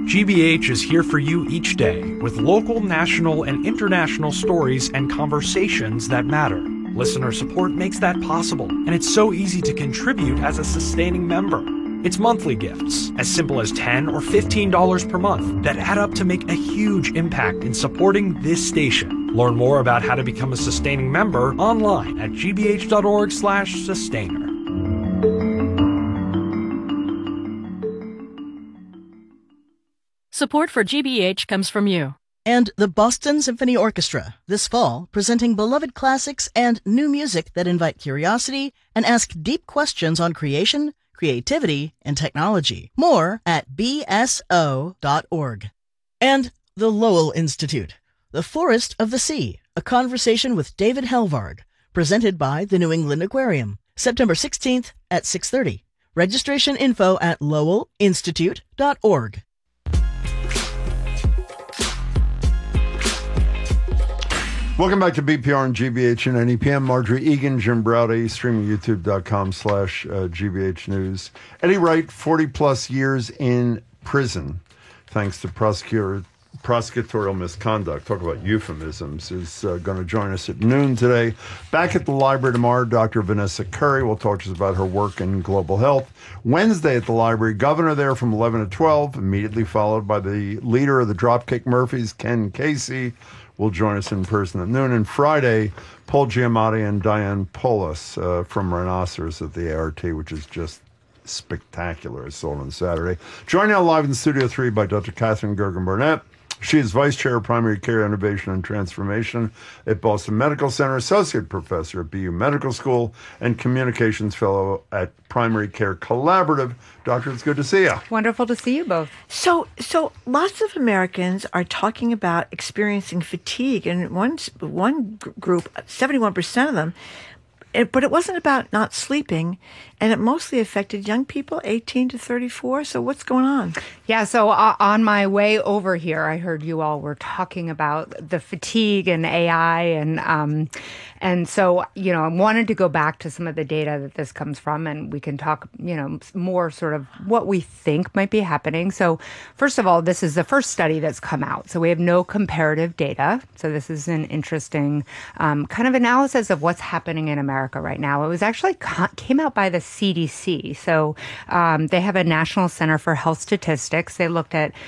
GBH is here for you each day with local, national, and international stories and conversations that matter. Listener support makes that possible, and it's so easy to contribute as a sustaining member. It's monthly gifts, as simple as $10 or $15 per month, that add up to make a huge impact in supporting this station. Learn more about how to become a sustaining member online at gbh.org/sustainer. Support for GBH comes from you. And the Boston Symphony Orchestra, this fall, presenting beloved classics and new music that invite curiosity and ask deep questions on creation, creativity, and technology. More at bso.org. And the Lowell Institute, The Forest of the Sea, a conversation with David Helvard, presented by the New England Aquarium, September 16th at 6:30. Registration info at lowellinstitute.org. Welcome back to BPR and GBH and NEPM. Marjorie Egan, Jim Browdy, streaming youtube.com/GBH News. Eddie Wright, 40-plus years in prison, thanks to prosecutorial misconduct. Talk about euphemisms. Is going to join us at noon today. Back at the library tomorrow, Dr. Vanessa Curry will talk to us about her work in global health. Wednesday at the library, Governor there from 11 to 12, immediately followed by the leader of the Dropkick Murphys, Ken Casey, will join us in person at noon. And Friday, Paul Giamatti and Diane Polis from Rhinoceros at the ART, which is just spectacular. It's sold on Saturday. Joined now live in Studio 3 by Dr. Catherine Gergen-Burnett. She is Vice Chair of Primary Care Innovation and Transformation at Boston Medical Center, Associate Professor at BU Medical School, and Communications Fellow at Primary Care Collaborative. Doctor, it's good to see you. Wonderful to see you both. So lots of Americans are talking about experiencing fatigue, and one group, 71% of them, but it wasn't about not sleeping, and it mostly affected young people, 18 to 34. So what's going on? Yeah, so on my way over here, I heard you all were talking about the fatigue and AI, and so, I wanted to go back to some of the data that this comes from, and we can talk, more sort of what we think might be happening. So first of all, this is the first study that's come out. So we have no comparative data. So this is an interesting kind of analysis of what's happening in America right now. It was actually came out by the CDC. So they have a National Center for Health Statistics. They looked at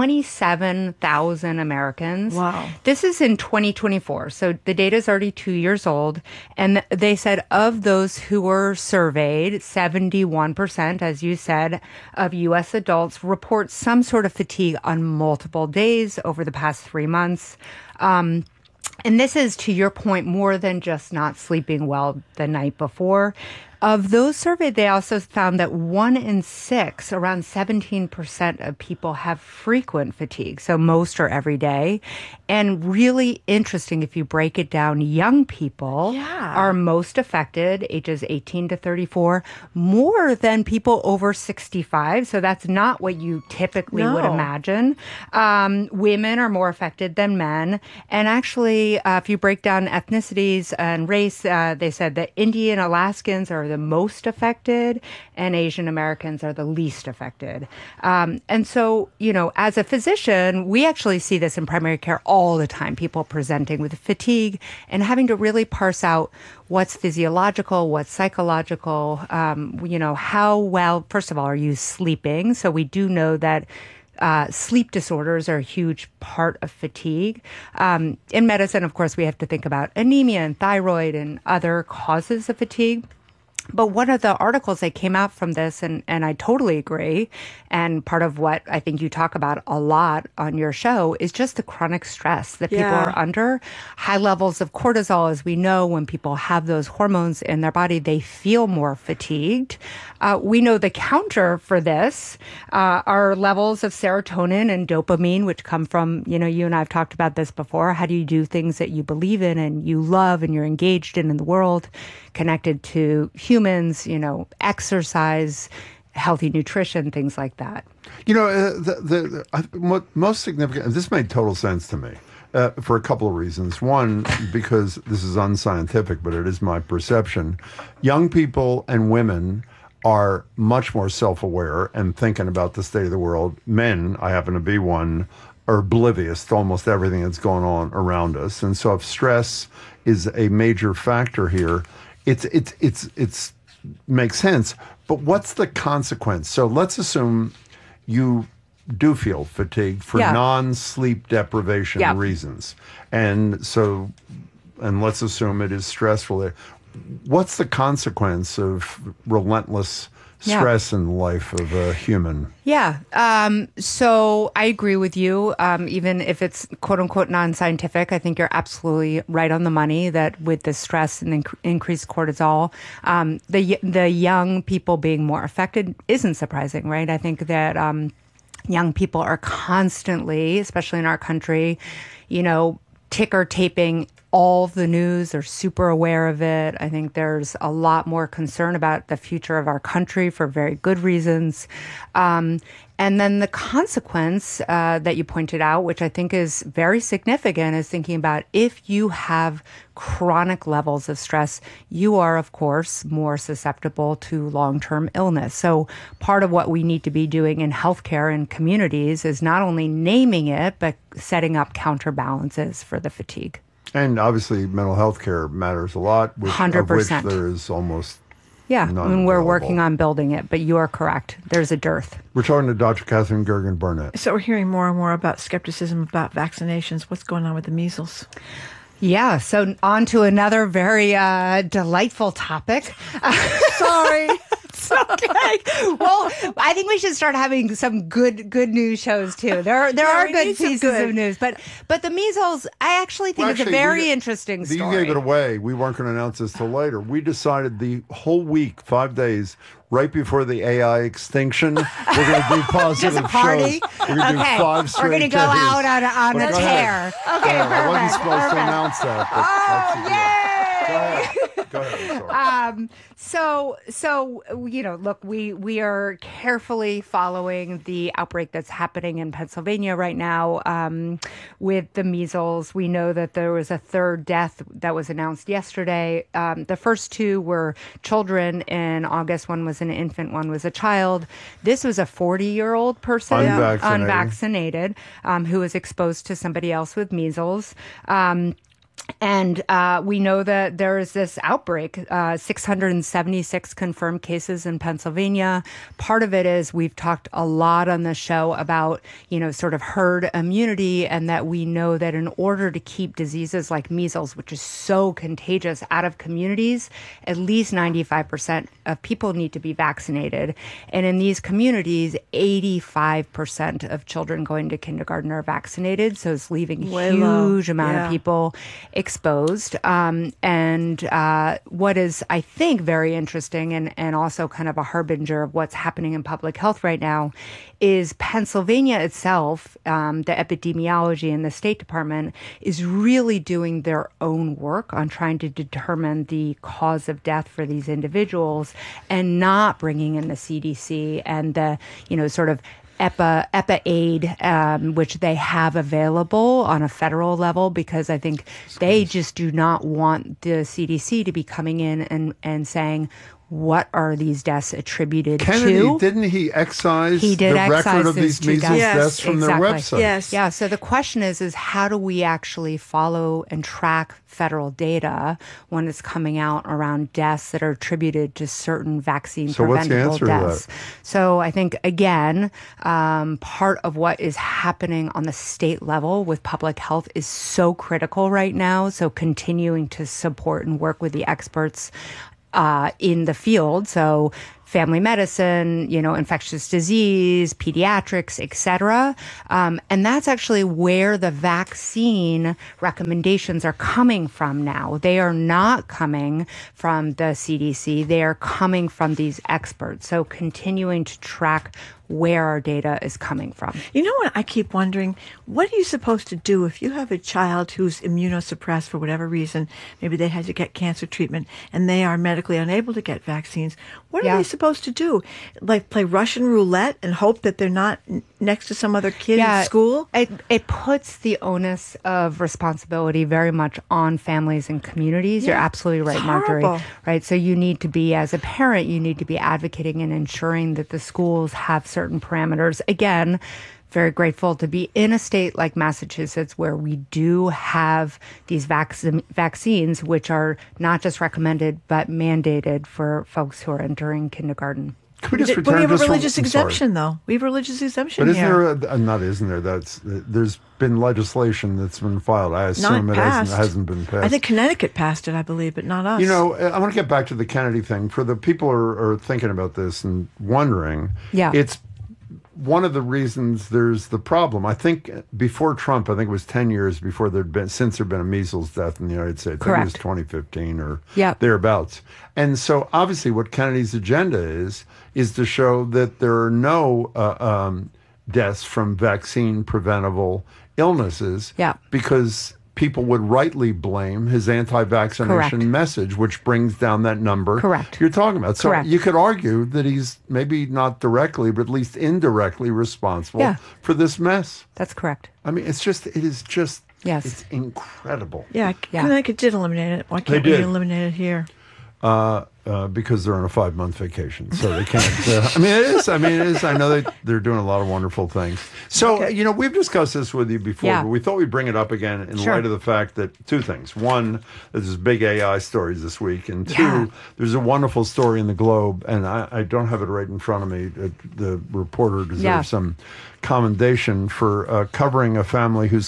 27,000 Americans. Wow. This is in 2024. So the data is already 2 years old. And they said of those who were surveyed, 71%, as you said, of U.S. adults report some sort of fatigue on multiple days over the past 3 months. And this is, to your point, more than just not sleeping well the night before. Of those surveyed, they also found that 1 in 6, around 17% of people have frequent fatigue, so most are every day. And really interesting, if you break it down, young people are most affected, ages 18 to 34, more than people over 65. So that's not what you typically would imagine. Women are more affected than men. And actually, if you break down ethnicities and race, they said that Indian Alaskans are the most affected and Asian Americans are the least affected. And so, as a physician, we actually see this in primary care all the time, people presenting with fatigue and having to really parse out what's physiological, what's psychological, how well, first of all, are you sleeping? So we do know that sleep disorders are a huge part of fatigue. In medicine, of course, we have to think about anemia and thyroid and other causes of fatigue. But one of the articles that came out from this, and I totally agree, and part of what I think you talk about a lot on your show is just the chronic stress that people are under. High levels of cortisol, as we know, when people have those hormones in their body, they feel more fatigued. We know the counter for this are levels of serotonin and dopamine, which come from, you and I have talked about this before. How do you do things that you believe in and you love and you're engaged in the world, connected to humans, exercise, healthy nutrition, things like that. What most significant, this made total sense to me for a couple of reasons. One, because this is unscientific, but it is my perception. Young people and women are much more self-aware and thinking about the state of the world. Men, I happen to be one, are oblivious to almost everything that's going on around us. And so if stress is a major factor here, it's makes sense. But what's the consequence? So let's assume you do feel fatigued for non-sleep deprivation reasons. And let's assume it is stressful. What's the consequence of relentless stress in the life of a human? So I agree with you. Even if it's quote unquote non-scientific, I think you're absolutely right on the money that with the stress and increased cortisol, the young people being more affected isn't surprising, right? I think that young people are constantly, especially in our country, ticker taping all of the news. They're super aware of it. I think there's a lot more concern about the future of our country for very good reasons. And then the consequence that you pointed out, which I think is very significant, is thinking about if you have chronic levels of stress, you are, of course, more susceptible to long-term illness. So part of what we need to be doing in healthcare and communities is not only naming it, but setting up counterbalances for the fatigue. And obviously, mental health care matters a lot, 100%. Of which there is almost none and we're working on building it, but you are correct. There's a dearth. We're talking to Dr. Catherine Gergen Barnett. So we're hearing more and more about skepticism about vaccinations. What's going on with the measles? Yeah, so on to another very delightful topic. Sorry. It's okay. Well, I think we should start having some good news shows too. There are good pieces of news, but the measles, I actually think it's a very interesting story. You gave it away. We weren't going to announce this till later. We decided the whole week, 5 days, right before the AI extinction, we're going to do positive Just a party? shows. We're going to do 5 straight We're going to go out on a tear. Okay, perfect. I wasn't supposed to announce that. But yay! Go ahead. I'm sorry. So look, we are carefully following the outbreak that's happening in Pennsylvania right now with the measles. We know that there was a third death that was announced yesterday. The first 2 were children in August. One was an infant, one was a child. This was a 40-year-old person, unvaccinated, who was exposed to somebody else with measles. And we know that there is this outbreak, 676 confirmed cases in Pennsylvania. Part of it is we've talked a lot on the show about, sort of herd immunity, and that we know that in order to keep diseases like measles, which is so contagious, out of communities, at least 95% of people need to be vaccinated. And in these communities, 85% of children going to kindergarten are vaccinated. So it's leaving a huge amount of people exposed. And what is, I think, very interesting and also kind of a harbinger of what's happening in public health right now is Pennsylvania itself, the epidemiology and the State Department is really doing their own work on trying to determine the cause of death for these individuals and not bringing in the CDC and the, sort of EPA aid, which they have available on a federal level, because I think they just do not want the CDC to be coming in and saying, what are these deaths attributed to? Didn't he excise the record of these measles deaths from their website? Yes. Yeah. So the question is how do we actually follow and track federal data when it's coming out around deaths that are attributed to certain vaccine preventable deaths? So I think, again, part of what is happening on the state level with public health is so critical right now. So continuing to support and work with the experts in the field. So family medicine, infectious disease, pediatrics, et cetera. And that's actually where the vaccine recommendations are coming from now. They are not coming from the CDC. They are coming from these experts. So continuing to track where our data is coming from. You know what I keep wondering? What are you supposed to do if you have a child who's immunosuppressed for whatever reason? Maybe they had to get cancer treatment and they are medically unable to get vaccines. What are they supposed to do? Like play Russian roulette and hope that they're not next to some other kid in school? It puts the onus of responsibility very much on families and communities. You're absolutely right, Marjorie. Right. So you need to be, as a parent, you need to be advocating and ensuring that the schools have certain parameters. Again, very grateful to be in a state like Massachusetts where we do have these vaccines, which are not just recommended, but mandated for folks who are entering kindergarten. Can we just we have a religious exemption, though. We have a religious exemption but here. Isn't there? There's been legislation that's been filed. I assume it hasn't been passed. I think Connecticut passed it, I believe, but not us. You know, I want to get back to the Kennedy thing. For the people who are thinking about this and wondering, it's one of the reasons there's the problem. I think before Trump, I think it was 10 years before there'd been a measles death in the United States. Correct. I think it was 2015 or thereabouts. And so obviously what Kennedy's agenda is to show that there are no deaths from vaccine preventable illnesses because people would rightly blame his anti-vaccination message, which brings down that number you're talking about. So you could argue that he's maybe not directly, but at least indirectly responsible for this mess. That's correct. I mean, it's incredible. Yeah, Connecticut did eliminate it. Why can't we eliminate it here? Because they're on a 5-month vacation, so they can't. It is. I know they're doing a lot of wonderful things. So, we've discussed this with you before, but we thought we'd bring it up again in light of the fact that two things. One, there's big AI stories this week, and two, there's a wonderful story in the Globe, and I don't have it right in front of me. The reporter deserves some commendation for covering a family whose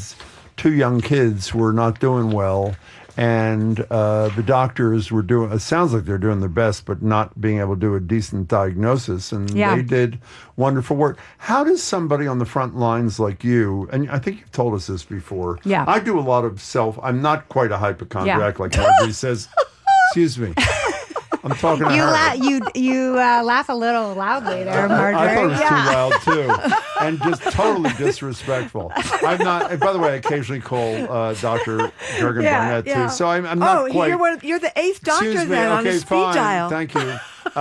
two young kids, were not doing well. And the doctors were it sounds like they're doing their best, but not being able to do a decent diagnosis. And they did wonderful work. How does somebody on the front lines like you, and I think you've told us this before. I do a lot of I'm not quite a hypochondriac like Marjorie says. Excuse me. I'm talking to her. You laugh a little loudly there, Marjorie. I thought it was too loud, too. And just totally disrespectful. I'm not, and by the way, I occasionally call Dr. Jurgen Barnett, too. So I'm not quite. You're the eighth doctor then on a speed dial. Thank you.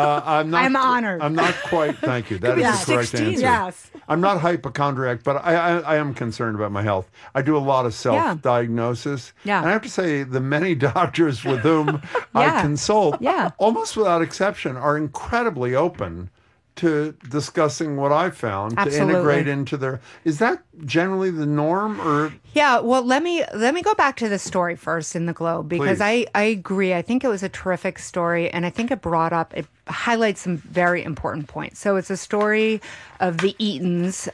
I'm honored. I'm not quite, thank you. That is the correct answer. Yes. I'm not hypochondriac, but I am concerned about my health. I do a lot of self-diagnosis. And I have to say, the many doctors with whom I consult, almost without exception, are incredibly open to discussing what I found to integrate into their. Is that generally the norm, or? Yeah, well, let me go back to the story first in the Globe, because I agree. I think it was a terrific story, and I think it highlights some very important points. So it's a story of the Eatons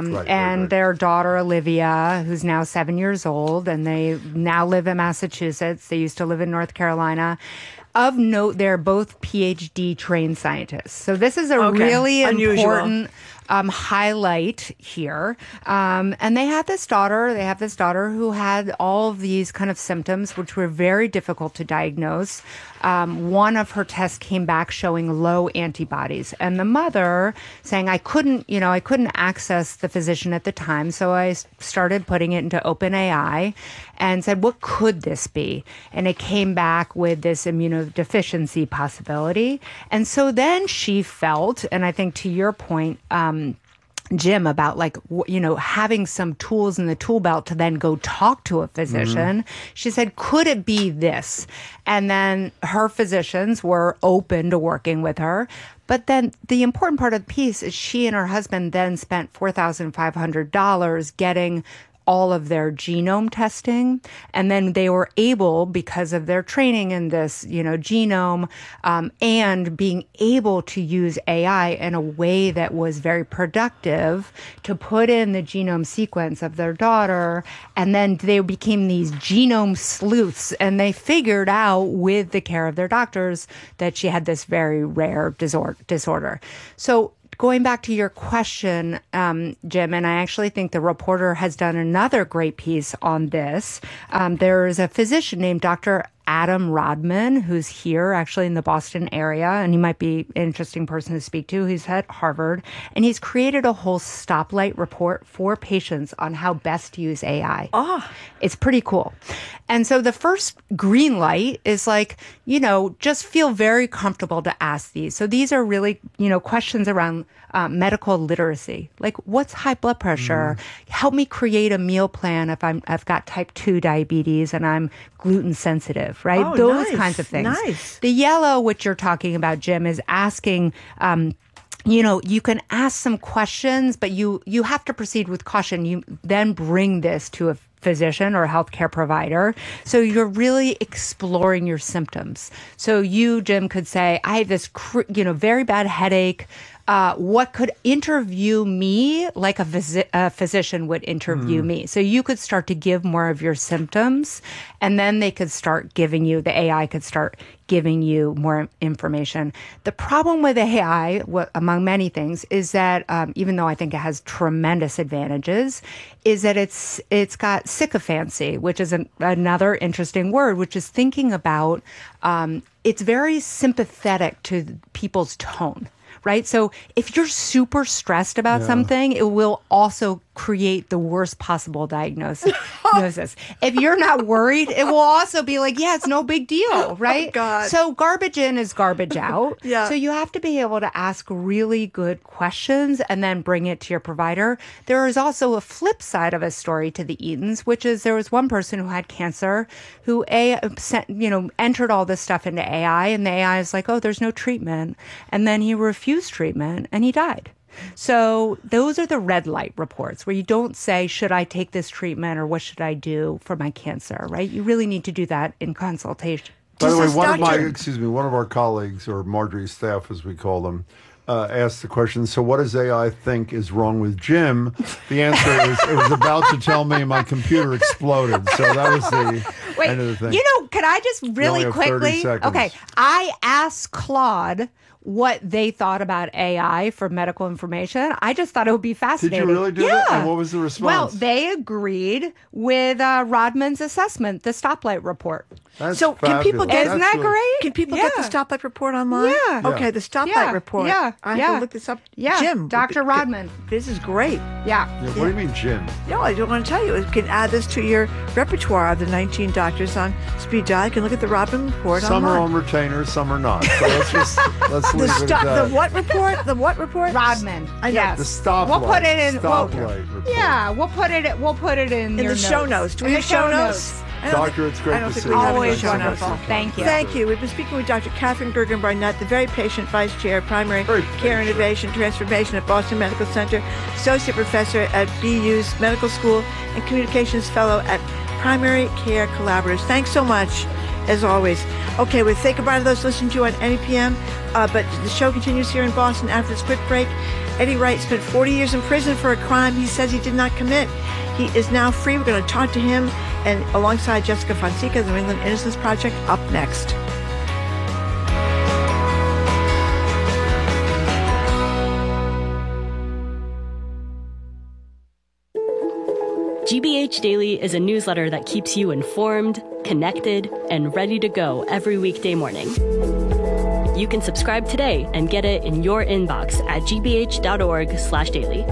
and their daughter Olivia, who's now 7 years old, and they now live in Massachusetts. They used to live in North Carolina. Of note, they're both PhD trained scientists. So this is a really important highlight here. And they have this daughter who had all of these kind of symptoms, which were very difficult to diagnose. One of her tests came back showing low antibodies, and the mother saying, I couldn't access the physician at the time. So I started putting it into OpenAI and said, what could this be? And it came back with this immunodeficiency possibility. And so then she felt, and I think to your point, Jim, about having some tools in the tool belt to then go talk to a physician. She said, could it be this? And then her physicians were open to working with her. But then the important part of the piece is she and her husband then spent $4,500 getting all of their genome testing. And then they were able, because of their training in this, genome, and being able to use AI in a way that was very productive to put in the genome sequence of their daughter. And then they became these genome sleuths, and they figured out with the care of their doctors that she had this very rare disorder. So going back to your question, Jim, and I actually think the reporter has done another great piece on this. There is a physician named Dr. Adam Rodman, who's here actually in the Boston area, and he might be an interesting person to speak to. He's at Harvard, and he's created a whole stoplight report for patients on how best to use AI. Oh. It's pretty cool. And so the first green light is like, just feel very comfortable to ask these. So these are really, questions around medical literacy. Like, what's high blood pressure? Help me create a meal plan if I've got type 2 diabetes and I'm gluten sensitive, right? Oh, Those nice, kinds of things. nice. The yellow, which you're talking about, Jim, is asking, you can ask some questions, but you have to proceed with caution. You then bring this to a physician or a healthcare provider. So you're really exploring your symptoms. So you, Jim, could say, I have this, very bad headache. What could interview me like a physician would interview me? So you could start to give more of your symptoms, and then they could start giving you, the AI could start giving you more information. The problem with AI, among many things, is that even though I think it has tremendous advantages, is that it's got sycophancy, which is another interesting word, which is thinking about it's very sympathetic to people's tone. Right? So if you're super stressed about something, it will also create the worst possible diagnosis. If you're not worried, it will also be like, yeah, it's no big deal, right? Oh, God. So garbage in is garbage out. Yeah. So you have to be able to ask really good questions and then bring it to your provider. There is also a flip side of a story to the Eatons, which is there was one person who had cancer who entered all this stuff into AI, and the AI is like, oh, there's no treatment. And then he refused treatment and he died. So those are the red light reports where you don't say, should I take this treatment or what should I do for my cancer, right? You really need to do that in consultation. By the way, Jesus, one of doctor. one of our colleagues, or Marjorie's staff as we call them, asked the question, so what does AI think is wrong with Jim? The answer is, it was about to tell me my computer exploded. So that was the end of the thing. Can I just really only have 30 quickly? seconds. Okay, I asked Claude what they thought about AI for medical information. I just thought it would be fascinating. Did you really do that? And what was the response? Well, they agreed with Rodman's assessment, the stoplight report. That's So can people fabulous. get- Isn't that That's really- great? Can people get the stoplight report online? Yeah. Okay, the stoplight Yeah. report. Yeah. I have Yeah. to look this up. Yeah. Jim. Dr. Rodman. This is great. Yeah. Yeah, what do you mean, Jim? No, I don't want to tell you. You can add this to your repertoire of the 19 doctors on speed dial. You can look at the Rodman report Some are online. on retainers, some are not. So let's leave it at that. The what report? The what report? Rodman. I know. Yes. The stoplight. We'll put it in. Stoplight report. Yeah, we'll put it in In your the show notes. Do we In have the show notes? I don't Doctor, think- it's great I don't to think see we you. have any Always show notes. wonderful. Thank you. Thank you. We've been speaking with Dr. Catherine Gergen-Barnett, the Very Patient Vice Chair, Primary Very Care patient. Innovation Transformation at Boston Medical Center, Associate Professor at BU's Medical School, and Communications Fellow at Primary Care Collaboratives. Thanks so much, as always. Okay, we'll say goodbye to those listening to you on NEPM, but the show continues here in Boston after this quick break. Eddie Wright spent 40 years in prison for a crime he says he did not commit. He is now free. We're going to talk to him and alongside Jessica Fonseca, the New England Innocence Project, up next. GBH Daily is a newsletter that keeps you informed, connected, and ready to go every weekday morning. You can subscribe today and get it in your inbox at gbh.org/daily.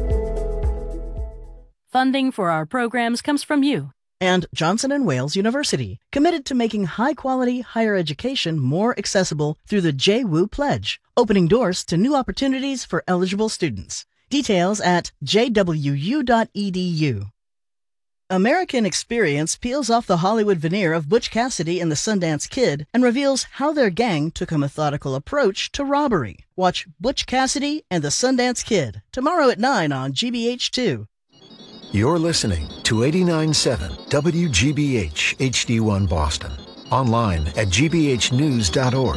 Funding for our programs comes from you. And Johnson & Wales University, committed to making high-quality higher education more accessible through the JWU Pledge, opening doors to new opportunities for eligible students. Details at jwu.edu. American Experience peels off the Hollywood veneer of Butch Cassidy and the Sundance Kid and reveals how their gang took a methodical approach to robbery. Watch Butch Cassidy and the Sundance Kid tomorrow at 9 on GBH2. You're listening to 89.7 WGBH HD1 Boston. Online at gbhnews.org.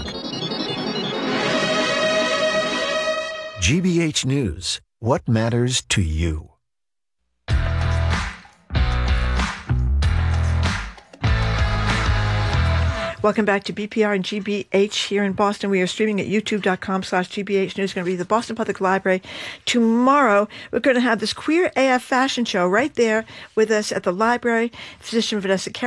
GBH News. What matters to you? Welcome back to BPR and GBH here in Boston. We are streaming at youtube.com/GBH News. It's going to be the Boston Public Library. Tomorrow, we're going to have this Queer AF fashion show right there with us at the library. Physician Vanessa